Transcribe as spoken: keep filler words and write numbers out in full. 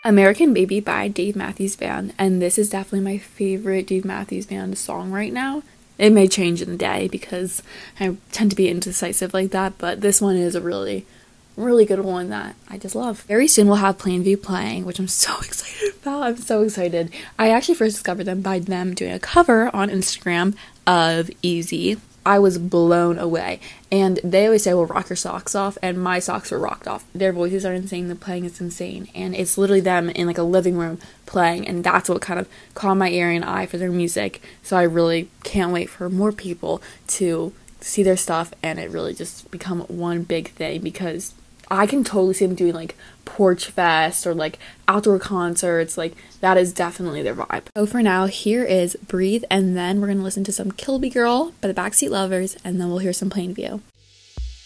American Baby by Dave Matthews Band, and this is definitely my favorite Dave Matthews Band song right now. It may change in the day because I tend to be indecisive like that, but this one is a really, really good one that I just love. Very soon we'll have Plainview playing, which I'm so excited about. I'm so excited. I actually first discovered them by them doing a cover on Instagram of Easy. I was blown away, and they always say, well, rock your socks off, and my socks were rocked off. Their voices are insane, the playing is insane, and it's literally them in like a living room playing, and that's what kind of caught my ear and eye for their music. So I really can't wait for more people to see their stuff and it really just become one big thing, because I can totally see them doing like Porch Fest or like outdoor concerts. Like, that is definitely their vibe. So for now, here is Breathe, and then we're gonna listen to some Kilby Girl by the Backseat Lovers, and then we'll hear some Plainview.